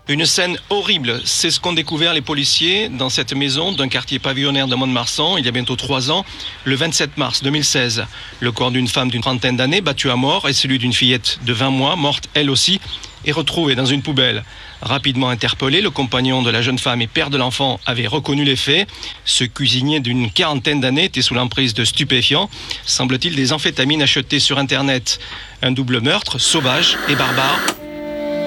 Une scène horrible, c'est ce qu'ont découvert les policiers dans cette maison d'un quartier pavillonnaire de Mont-de-Marsan il y a bientôt 3 ans, le 27 mars 2016. Le corps d'une femme d'une trentaine d'années battue à mort et celui d'une fillette de 20 mois, morte elle aussi, est retrouvé dans une poubelle. Rapidement interpellé, le compagnon de la jeune femme et père de l'enfant avait reconnu les faits. Ce cuisinier d'une quarantaine d'années était sous l'emprise de stupéfiants, semble-t-il des amphétamines achetées sur Internet. Un double meurtre, sauvage et barbare.